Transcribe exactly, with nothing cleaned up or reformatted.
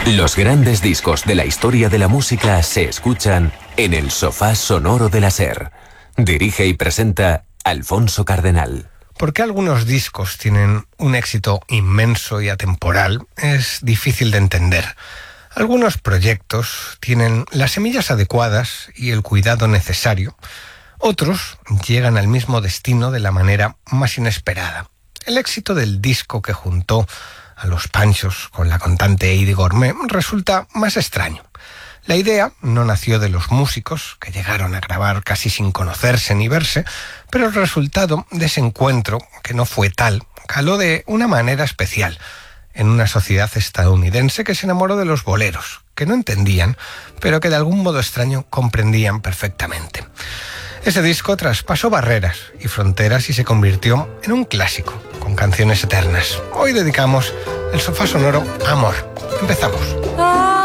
Los grandes discos de la historia de la música se escuchan en el sofá sonoro de la SER. Dirige y presenta Alfonso Cardenal. ¿Por qué algunos discos tienen un éxito inmenso y atemporal? Es difícil de entender. Algunos proyectos tienen las semillas adecuadas y el cuidado necesario. Otros llegan al mismo destino de la manera más inesperada. El éxito del disco que juntó a los Panchos con la cantante Heidi Gourmet resulta más extraño. La idea no nació de los músicos, que llegaron a grabar casi sin conocerse ni verse, pero el resultado de ese encuentro, que no fue tal, caló de una manera especial en una sociedad estadounidense que se enamoró de los boleros, que no entendían, pero que de algún modo extraño comprendían perfectamente. Ese disco traspasó barreras y fronteras y se convirtió en un clásico, con canciones eternas. Hoy dedicamos el sofá sonoro a Amor. Empezamos.